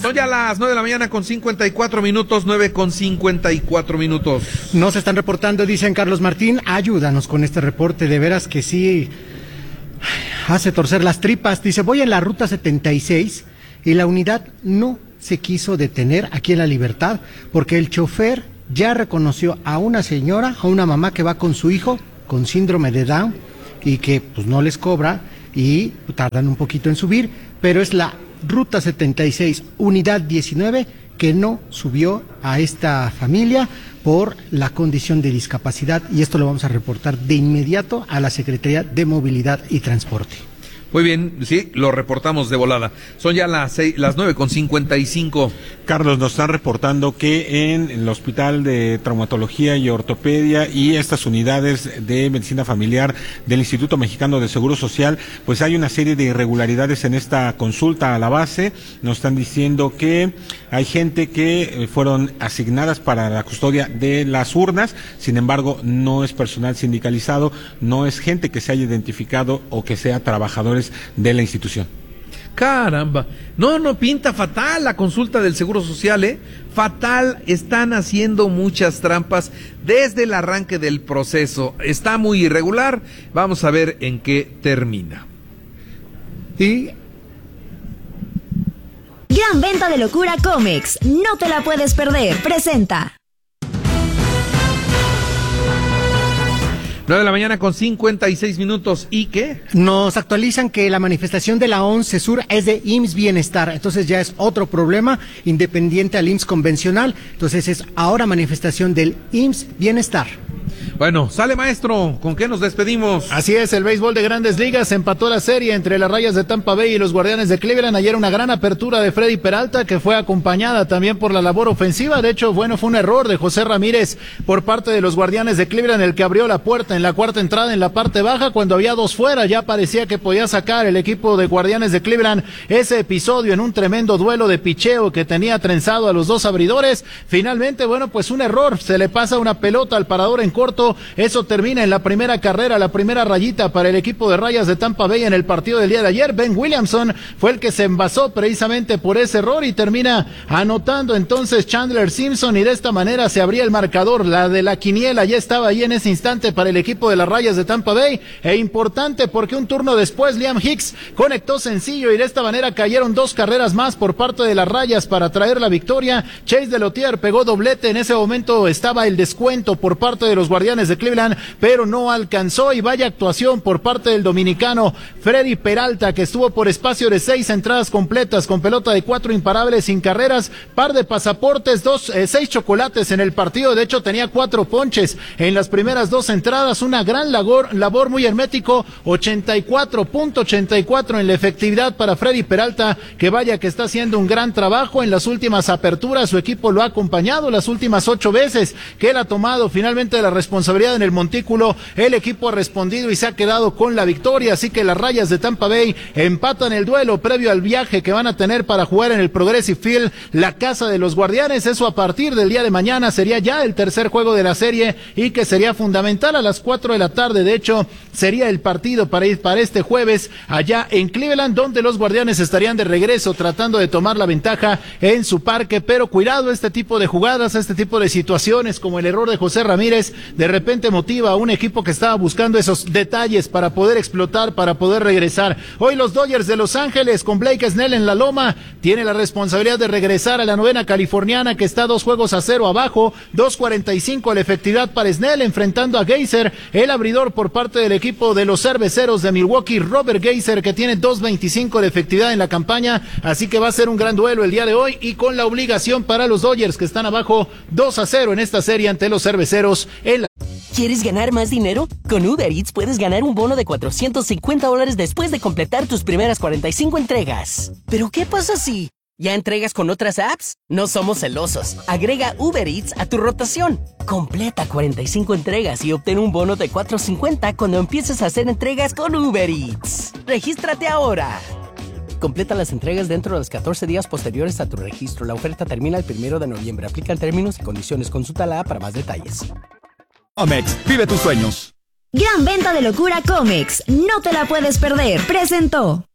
Son ya las 9 de la mañana con 54 minutos, 9 con 54 minutos. Nos están reportando, dicen Carlos Martín, ayúdanos con este reporte, de veras que sí hace torcer las tripas. Dice, voy en la ruta 76 y la unidad no se quiso detener aquí en La Libertad porque el chofer ya reconoció a una señora, a una mamá que va con su hijo con síndrome de Down y que pues no les cobra y tardan un poquito en subir, pero es la ruta 76, unidad 19, que no subió a esta familia por la condición de discapacidad, y esto lo vamos a reportar de inmediato a la Secretaría de Movilidad y Transporte. Muy bien, sí, lo reportamos de volada. Son ya las 9:55. Carlos, nos están reportando que en el Hospital de Traumatología y Ortopedia y estas unidades de medicina familiar del Instituto Mexicano de Seguro Social, pues hay una serie de irregularidades en esta consulta a la base. Nos están diciendo que hay gente que fueron asignadas para la custodia de las urnas, sin embargo, no es personal sindicalizado, no es gente que se haya identificado o que sea trabajadores de la institución. Caramba, no pinta fatal la consulta del Seguro Social, fatal, están haciendo muchas trampas desde el arranque del proceso, está muy irregular, vamos a ver en qué termina. Y gran venta de locura Comex, no te la puedes perder, presenta. 9 de la mañana con 56 minutos, ¿y qué? nos actualizan que la manifestación de la 11 Sur es de IMSS Bienestar, entonces ya es otro problema independiente al IMSS convencional, entonces es ahora manifestación del IMSS Bienestar. Bueno, sale maestro, ¿con qué nos despedimos? Así es, el béisbol de Grandes Ligas empató la serie entre las Rayas de Tampa Bay y los Guardianes de Cleveland. Ayer una gran apertura de Freddy Peralta, que fue acompañada también por la labor ofensiva. De hecho, bueno, fue un error de José Ramírez por parte de los Guardianes de Cleveland, el que abrió la puerta en la cuarta entrada en la parte baja, cuando había dos fuera. Ya parecía que podía sacar el equipo de Guardianes de Cleveland ese episodio en un tremendo duelo de picheo que tenía trenzado a los dos abridores. Finalmente, bueno, pues un error, se le pasa una pelota al parador en corto. Eso termina en la primera carrera, la primera rayita para el equipo de Rayas de Tampa Bay en el partido del día de ayer. Ben Williamson fue el que se envasó precisamente por ese error y termina anotando entonces Chandler Simpson, y de esta manera se abría el marcador. La de la quiniela ya estaba ahí en ese instante para el equipo de las Rayas de Tampa Bay, e importante porque un turno después Liam Hicks conectó sencillo y de esta manera cayeron dos carreras más por parte de las Rayas para traer la victoria. Chase Delotier pegó doblete, en ese momento estaba el descuento por parte de los Guardianes de Cleveland, pero no alcanzó, y vaya actuación por parte del dominicano Freddy Peralta, que estuvo por espacio de 6 entradas completas con pelota de 4 imparables sin carreras, par de pasaportes, 6 chocolates en el partido. De hecho tenía 4 ponches en las primeras 2 entradas, una gran labor muy hermético, 84.84 en la efectividad para Freddy Peralta, que vaya que está haciendo un gran trabajo en las últimas aperturas. Su equipo lo ha acompañado las últimas 8 veces que él ha tomado finalmente la responsabilidad en el montículo. El equipo ha respondido y se ha quedado con la victoria, así que las Rayas de Tampa Bay empatan el duelo previo al viaje que van a tener para jugar en el Progressive Field, la casa de los Guardianes. Eso a partir del día de mañana sería ya el tercer juego de la serie, y que sería fundamental a las 4 de la tarde. De hecho, sería el partido para este jueves allá en Cleveland, donde los Guardianes estarían de regreso tratando de tomar la ventaja en su parque. Pero cuidado, este tipo de jugadas, este tipo de situaciones como el error de José Ramírez, de repente motiva a un equipo que estaba buscando esos detalles para poder explotar, para poder regresar. Hoy los Dodgers de Los Ángeles, con Blake Snell en la loma, tiene la responsabilidad de regresar a la novena californiana, que está 2-0 abajo, 2.45 la efectividad para Snell, enfrentando a Geyser, el abridor por parte del equipo de los Cerveceros de Milwaukee, Robert Geyser, que tiene 2.25 de efectividad en la campaña, así que va a ser un gran duelo el día de hoy, y con la obligación para los Dodgers, que están abajo 2-0 en esta serie ante los Cerveceros. ¿Quieres ganar más dinero? Con Uber Eats puedes ganar un bono de $450 después de completar tus primeras 45 entregas. ¿Pero qué pasa si ya entregas con otras apps? No somos celosos. Agrega Uber Eats a tu rotación. Completa 45 entregas y obtén un bono de $450 cuando empieces a hacer entregas con Uber Eats. ¡Regístrate ahora! Completa las entregas dentro de los 14 días posteriores a tu registro. La oferta termina el 1 de noviembre. Aplican términos y condiciones. Consulta la app para más detalles. Comex, vive tus sueños. Gran venta de locura Comex, no te la puedes perder, presentó.